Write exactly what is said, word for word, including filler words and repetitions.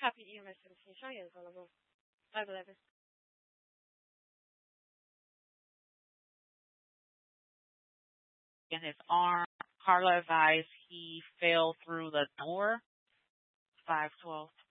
Copy E M S seventeen. Show you available. five eleven. In his arm. Carla advised he fell through the door. five twelve.